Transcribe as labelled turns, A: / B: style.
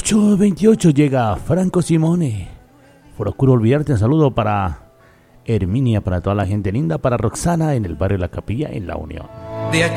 A: 8:28 llega Franco Simone. Procuro olvidarte. Un saludo para Herminia, para toda la gente linda, para Roxana en el barrio La Capilla en La Unión.
B: De